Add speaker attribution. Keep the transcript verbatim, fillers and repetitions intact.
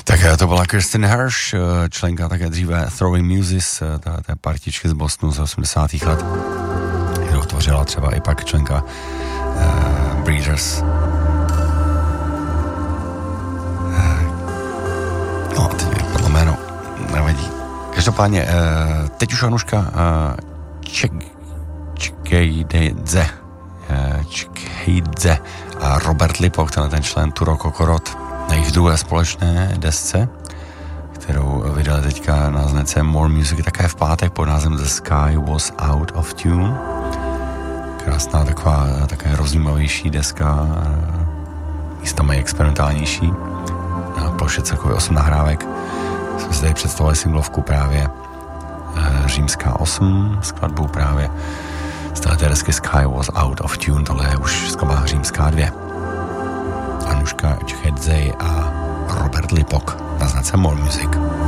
Speaker 1: Tak to byla Kirsten Hirsch, členka také dříve Throwing Muses, ta, té partičky z Bostonu z osmdesátých let, kterou tvořila třeba i pak členka uh, Breeders. Uh, no, teď mi podle jméno nevadí. Každopádně, uh, teď už Anuška uh, Ček, Čkejdze, uh, Čkejdze a Robert Lipok, tenhle ten člen Turo Kokorot, na jejich druhé společné desce, kterou vydali teďka na značce More Music, také v pátek pod názvem The Sky Was Out of Tune. Krásná taková, také rozjímavější deska, místami experimentálnější. Na ploše celkově osm nahrávek. Jsme si tady představili singlovku právě Římská osm, skladbu právě z této desky Sky Was Out of Tune, tohle je už skladba Římská dvě. Anuška Čchedzej a Robert Lipok na značce More Music.